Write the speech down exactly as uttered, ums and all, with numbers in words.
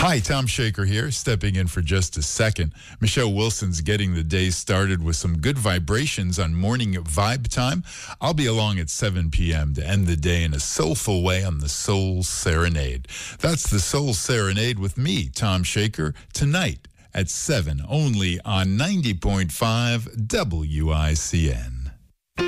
Hi, Tom Shaker here, stepping in for just a second. Michelle Wilson's getting the day started with some good vibrations on Morning Vibe Time. I'll be along at seven p.m. to end the day in a soulful way on the Soul Serenade. That's the Soul Serenade with me, Tom Shaker, tonight at seven, only on ninety point five W I C N.